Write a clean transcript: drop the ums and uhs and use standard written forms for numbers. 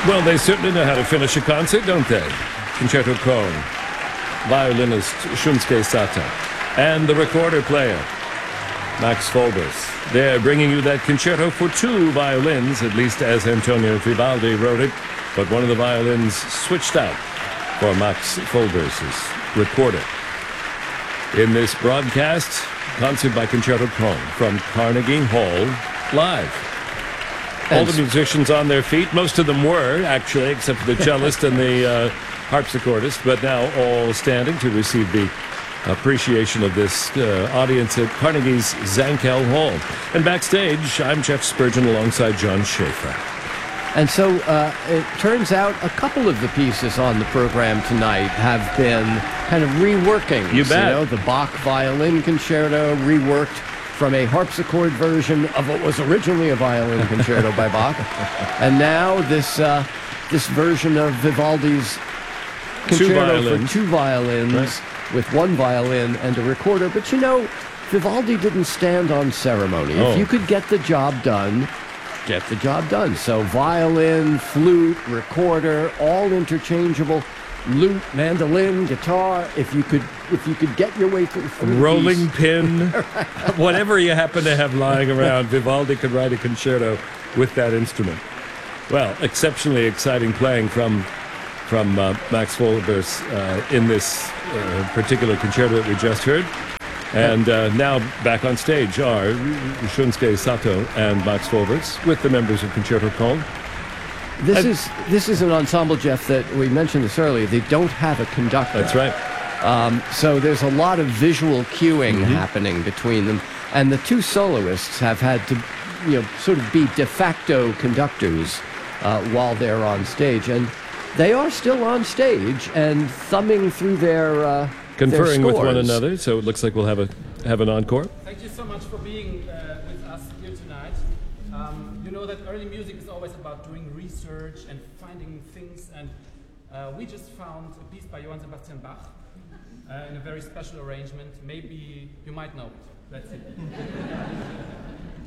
Well, they certainly know how to finish a concert, don't they? Concerto Cone, violinist Shunsuke Sato, and the recorder player, Max Folbers. They're bringing you that concerto for two violins, at least as Antonio Vivaldi wrote it, but one of the violins switched out for Max Folbers' recorder. In this broadcast, concert by Concerto Cone from Carnegie Hall Live. All the musicians on their feet, most of them were, actually, except for the cellist and the harpsichordist, but now all standing to receive the appreciation of this audience at Carnegie's Zankel Hall. And backstage, I'm Jeff Spurgeon alongside John Schaefer. And so it turns out a couple of the pieces on the program tonight have been kind of reworking. You bet. You know, the Bach Violin Concerto reworked from a harpsichord version of what was originally a violin concerto by Bach. And now this version of Vivaldi's concerto for two violins, right, with one violin and a recorder. But you know, Vivaldi didn't stand on ceremony. If you could get the job done, get the job done. So violin, flute, recorder, all interchangeable. Lute, mandolin, guitar. If you could get your way through rolling pin, whatever you happen to have lying around, Vivaldi could write a concerto with that instrument. Well, exceptionally exciting playing from Max Folbers in this particular concerto that we just heard. And now back on stage are Shunsuke Sato and Max Folbers with the members of Concerto Cone. This is an ensemble, Jeff, that we mentioned this earlier. They don't have a conductor. That's right. So there's a lot of visual cueing happening between them. And the two soloists have had to, sort of be de facto conductors while they're on stage. And they are still on stage and thumbing through their conferring their with one another. So it looks like we'll have an encore. Thank you so much for being with us here tonight. You know that early music is always about doing research and finding things, and we just found a piece by Johann Sebastian Bach in a very special arrangement. Maybe you might know it. Let's see.